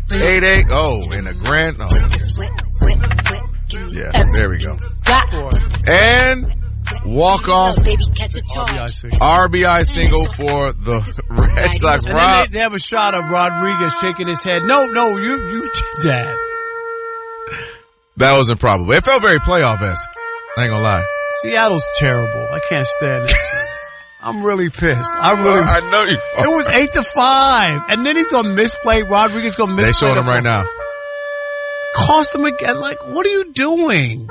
8-8. Oh, and a grand. Oh, yeah, there we go. And walk-off RBI single for the Red Sox. And then they have a shot of Rodriguez shaking his head. No, you did that. That was improbable. It felt very playoff-esque. I ain't gonna lie. Seattle's terrible. I can't stand it. I'm really pissed. I know you. It was 8-5, and then he's gonna misplay. Rodriguez gonna misplay. They showing him right now. Cost him again. Like, what are you doing?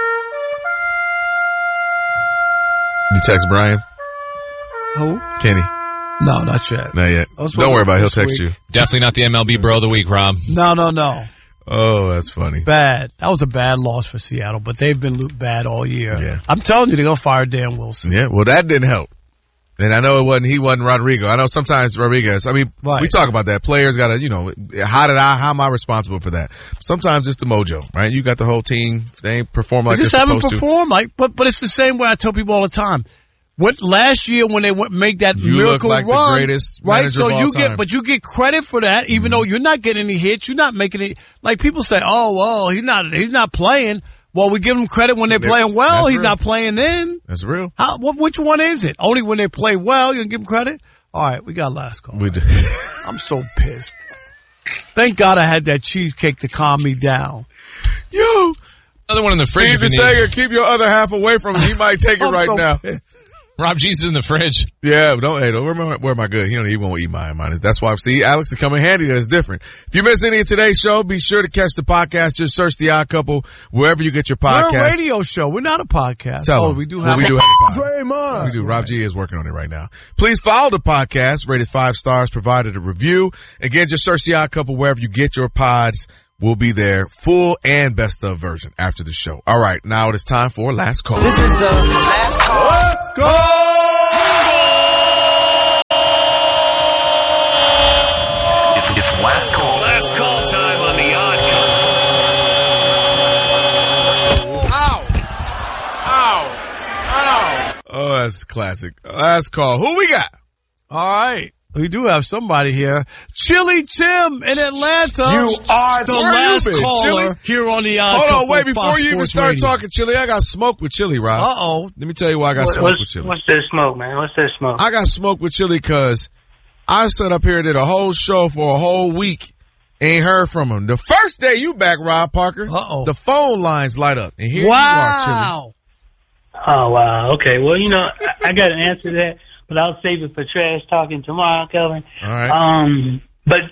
You text Brian? Who? Kenny. No, not yet. Not yet. Don't worry about it. He'll text you. Definitely not the MLB bro of the week, Rob. No. Oh, that's funny. Bad. That was a bad loss for Seattle, but they've been bad all year. Yeah. I'm telling you, they're going to fire Dan Wilson. Yeah, well, that didn't help. And I know he wasn't Rodrigo. I know sometimes Rodriguez, we talk about that. Players got to, how am I responsible for that? Sometimes it's the mojo, right? You got the whole team. They ain't perform like they're supposed to. Just haven't performed but it's the same way I tell people all the time. Last year when they make that miracle look like run, the greatest right? So of all time. you get credit for that, even though you're not getting any hits, you're not making it. Like people say, oh well, he's not playing. Well, we give him credit when they're playing well. He's not playing then. That's real. Which one is it? Only when they play well, you can give him credit. All right, we got last call. We do. I'm so pissed. Thank God I had that cheesecake to calm me down. Yo, another one in the fridge. Steve Sager, keep your other half away from him. He might take it right now. Pissed. Rob G's in the fridge. Yeah, don't where my good. He won't eat mine. That's why, see, Alex is coming handy. That's different. If you miss any of today's show, be sure to catch the podcast. Just search The Odd Couple wherever you get your podcast. We're a radio show. We're not a podcast. We do have a podcast. Draymond. We do. Rob G is working on it right now. Please follow the podcast, rated 5 stars, provided a review. Again, just search The Odd Couple wherever you get your pods. We'll be there, full and best of version after the show. All right, now it is time for Last Call. This is the Last Call. Let's go! It's last call. Last call time on The Odd Couple. Ow. Oh, that's classic. Last call. Who we got? All right. We do have somebody here. Chili Tim in Atlanta. You are the last caller Chili? here on The Odd Couple. Hold on, wait, before Fox you even Sports start Radio. talking Chili, I got smoke with Chili, Rob. Uh-oh. Let me tell you why I got smoke with Chili. What's that smoke, man? What's that smoke? I got smoke with Chili because I sat up here and did a whole show for a whole week. Ain't heard from him. The first day you back, Rob Parker, the phone lines light up. And here you are, Chili. Oh, wow. Okay. Well, I got an answer to that, but I'll save it for trash talking tomorrow, Kelvin. All right.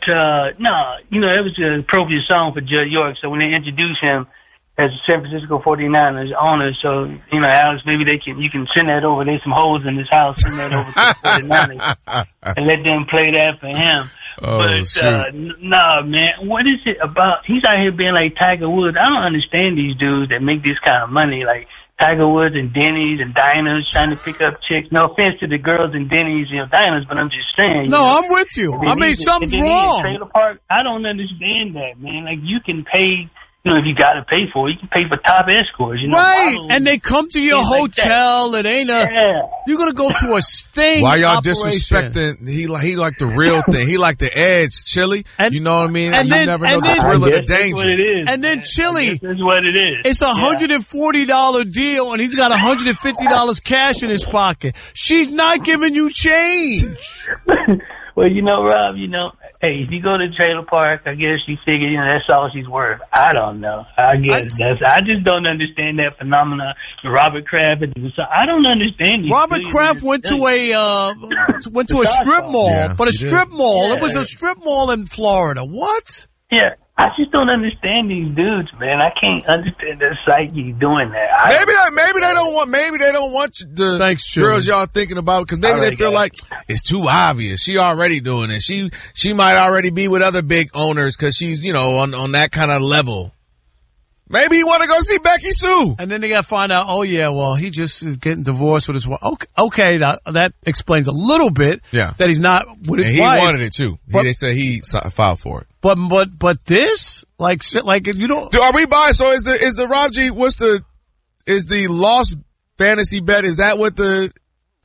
No, it was an appropriate song for Judd York. So when they introduced him as a San Francisco 49ers owner, so, Alex, maybe you can send that over. There's some holes in this house. Send that over to the 49ers and let them play that for him. Oh, Nah, man, what is it about? He's out here being like Tiger Woods. I don't understand these dudes that make this kind of money, like Tiger Woods and Denny's and diners trying to pick up chicks. No offense to the girls in Denny's, diners, but I'm just saying. I'm with you. Something's wrong. Trailer park, I don't understand that, man. Like, you can pay, if you got to pay for it, you can pay for top escorts, Right, models, and they come to your hotel. It ain't you're going to go to a sting Why y'all operation. disrespecting? He like the real thing. He like the edge, Chili. You know what I mean? And you never know the thrill of the danger. That's what it is. And then Chili. That's what it is. It's a $140 deal, and he's got $150 cash in his pocket. She's not giving you change. Well, Rob, hey, if you go to the trailer park, I guess you figure, that's all she's worth. I don't know. I just don't understand that phenomenon. Robert Kraft, I don't understand these. Robert Kraft went to a strip mall, but a strip mall. It was a strip mall in Florida. What? Yeah. I just don't understand these dudes, man. I can't understand their psyche doing that. Maybe they don't want the girls y'all thinking about, because maybe they feel like it's too obvious. She already doing it. She might already be with other big owners because she's, on that kind of level. Maybe he want to go see Becky Sue. And then they got to find out, he just is getting divorced with his wife. Okay, that explains a little bit that he's not with his wife. And he wanted it too. They said he filed for it. But this, like you don't. Are we buying? So is the Rob G, is the lost fantasy bet, is that what the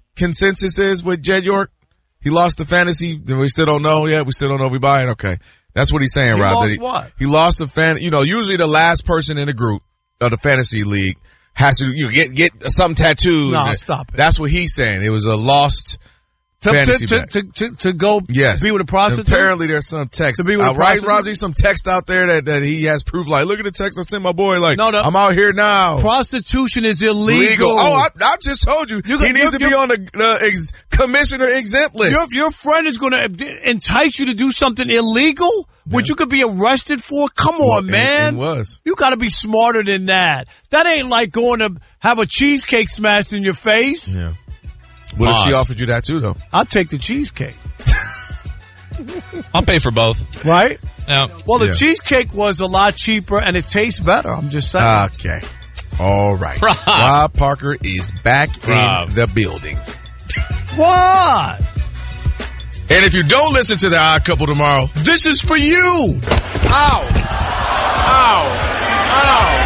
consensus is with Jed York? He lost the fantasy. We still don't know yet. We still don't know if we buy it. Okay. That's what he's saying, Rob. Lost what? He lost a fan. You know, usually the last person in the group of the fantasy league has to get something tattooed. No, stop it. That's what he's saying. It was a lost fantasy bet. To go be with a prostitute? Apparently there's some text. To be with a prostitute? Right, Rob? There's some text out there that he has proof. Like, look at the text I sent my boy. Like, I'm out here now. Prostitution is illegal. Oh, I just told you. He needs to be on the commissioner exempt list. Your friend is going to entice you to do something illegal, which you could be arrested for? Come on, man. It was. You got to be smarter than that. That ain't like going to have a cheesecake smashed in your face. Yeah. What if she offered you that too, though? I'll take the cheesecake. I'll pay for both. Right? Yeah. Well, the cheesecake was a lot cheaper and it tastes better. I'm just saying. Okay. All right. Rob Parker is back in the building. What? And if you don't listen to the Odd Couple tomorrow, this is for you. Ow. Ow. Ow.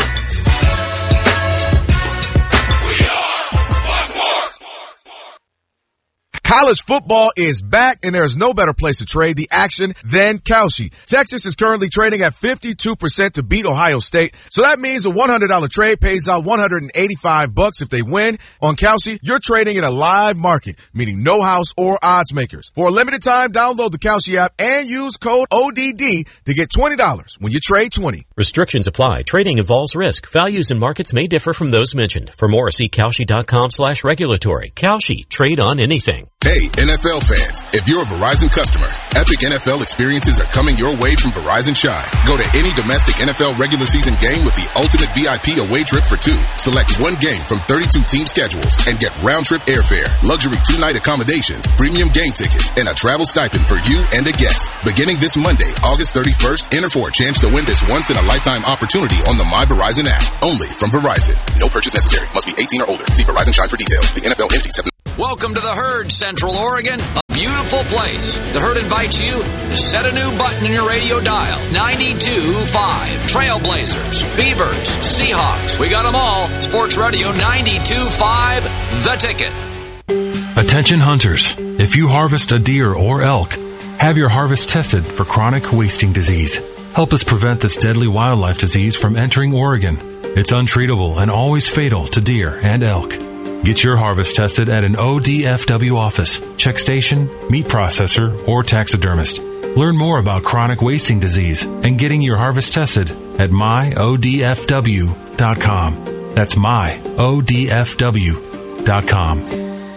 College football is back, and there's no better place to trade the action than Kalshi. Texas is currently trading at 52% to beat Ohio State. So that means a $100 trade pays out $185 if they win. On Kalshi, you're trading in a live market, meaning no house or odds makers. For a limited time, download the Kalshi app and use code ODD to get $20 when you trade 20. Restrictions apply. Trading involves risk. Values and markets may differ from those mentioned. For more, see Kalshi.com/regulatory. Kalshi. Trade on anything. Hey, NFL fans, if you're a Verizon customer, epic NFL experiences are coming your way from Verizon Shine. Go to any domestic NFL regular season game with the ultimate VIP away trip for two. Select one game from 32 team schedules and get round-trip airfare, luxury two-night accommodations, premium game tickets, and a travel stipend for you and a guest. Beginning this Monday, August 31st, enter for a chance to win this once-in-a-lifetime opportunity on the My Verizon app. Only from Verizon. No purchase necessary. Must be 18 or older. See Verizon Shine for details. The NFL entities have... Welcome to the Herd, Central Oregon, a beautiful place. The Herd invites you to set a new button in your radio dial. 92.5. Trailblazers, Beavers, Seahawks. We got them all. Sports Radio 92.5, The Ticket. Attention hunters. If you harvest a deer or elk, have your harvest tested for chronic wasting disease. Help us prevent this deadly wildlife disease from entering Oregon. It's untreatable and always fatal to deer and elk. Get your harvest tested at an ODFW office, check station, meat processor, or taxidermist. Learn more about chronic wasting disease and getting your harvest tested at myodfw.com. That's myodfw.com.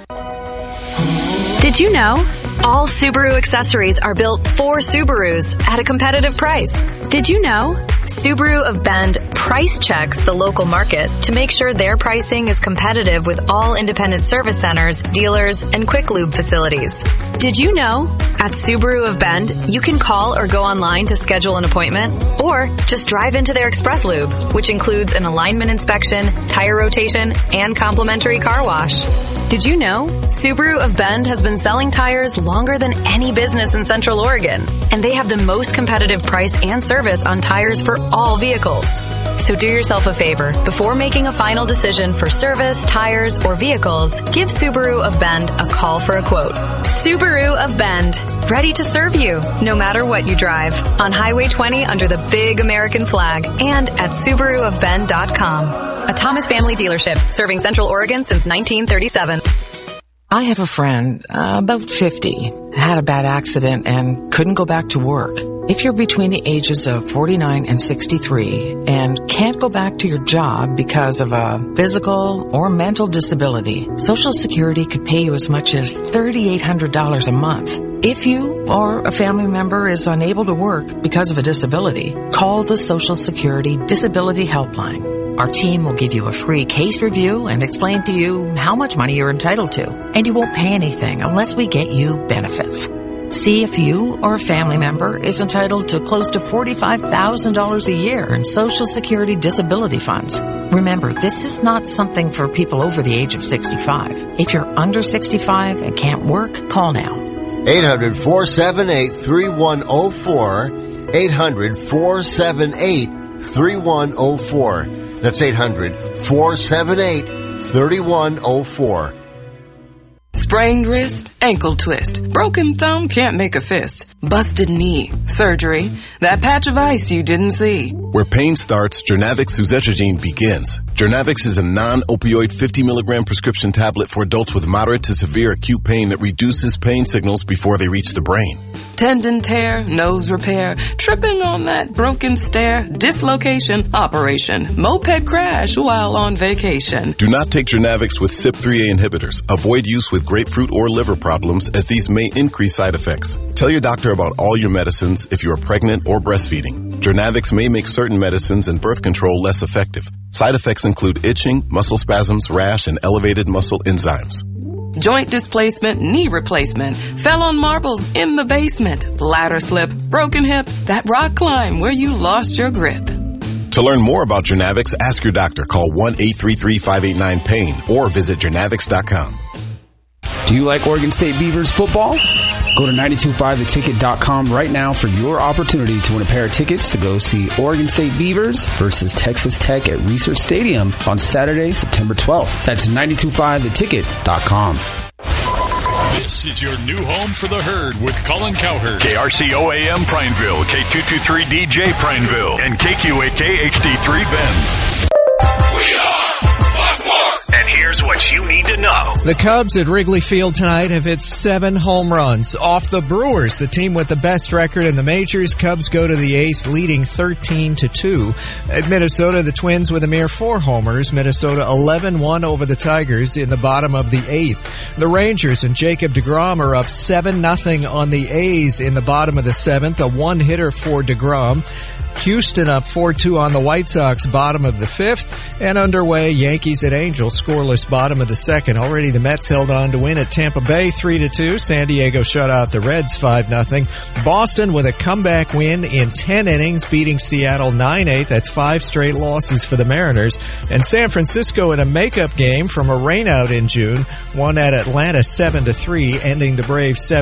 Did you know? All Subaru accessories are built for Subarus at a competitive price. Did you know? Subaru of Bend price checks the local market to make sure their pricing is competitive with all independent service centers, dealers, and quick lube facilities. Did you know? At Subaru of Bend, you can call or go online to schedule an appointment, or just drive into their express lube, which includes an alignment inspection, tire rotation, and complimentary car wash. Did you know? Subaru of Bend has been selling tires longer than any business in Central Oregon, and they have the most competitive price and service on tires for all vehicles. So do yourself a favor. Before making a final decision for service, tires, or vehicles, give Subaru of Bend a call for a quote. Subaru of Bend, ready to serve you, no matter what you drive. On Highway 20 under the big American flag, and at SubaruofBend.com. A Thomas Family dealership, serving Central Oregon since 1937. I have a friend, about 50, had a bad accident and couldn't go back to work. If you're between the ages of 49 and 63 and can't go back to your job because of a physical or mental disability, Social Security could pay you as much as $3,800 a month. If you or a family member is unable to work because of a disability, call the Social Security Disability Helpline. Our team will give you a free case review and explain to you how much money you're entitled to. And you won't pay anything unless we get you benefits. See if you or a family member is entitled to close to $45,000 a year in Social Security disability funds. Remember, this is not something for people over the age of 65. If you're under 65 and can't work, call now. 800-478-3104. 800-478-3104. That's 800-478-3104. Sprained wrist, ankle twist. Broken thumb, can't make a fist. Busted knee, surgery. That patch of ice you didn't see. Where pain starts, Jernavix suzetrigine begins. Jernavix is a non-opioid 50 milligram prescription tablet for adults with moderate to severe acute pain that reduces pain signals before they reach the brain. Tendon tear, nose repair, tripping on that broken stair, dislocation, operation, moped crash while on vacation. Do not take Jernavix with CYP3A inhibitors. Avoid use with grapefruit or liver problems, as these may increase side effects. Tell your doctor about all your medicines if you are pregnant or breastfeeding. Jernavix may make certain medicines and birth control less effective. Side effects include itching, muscle spasms, rash, and elevated muscle enzymes. Joint displacement, knee replacement, fell on marbles in the basement, ladder slip, broken hip, that rock climb where you lost your grip. To learn more about Jernavix, ask your doctor. Call 1-833-589-PAIN or visit Jernavix.com. Do you like Oregon State Beavers football? Go to 925theticket.com right now for your opportunity to win a pair of tickets to go see Oregon State Beavers versus Texas Tech at Research Stadium on Saturday, September 12th. That's 925theticket.com. This is your new home for the herd with Colin Cowherd. KRCO-AM Prineville, K223DJ Prineville, and KQAK HD3 Bend. We are Blackmore. And here's what you need to know. The Cubs at Wrigley Field tonight have hit 7 home runs off the Brewers, the team with the best record in the majors. Cubs go to the 8th, leading 13-2. At Minnesota, the Twins with a mere 4 homers. Minnesota 11-1 over the Tigers in the bottom of the 8th. The Rangers and Jacob deGrom are up 7-0 on the A's in the bottom of the 7th. A one-hitter for deGrom. Houston up 4-2 on the White Sox, bottom of the 5th. And underway, Yankees at Angels, scoreless bottom of the 2nd. Already the Mets held on to win at Tampa Bay 3-2. San Diego shut out the Reds 5-0. Boston with a comeback win in 10 innings, beating Seattle 9-8. That's 5 straight losses for the Mariners. And San Francisco in a makeup game from a rainout in June, won at Atlanta 7-3, ending the Braves 7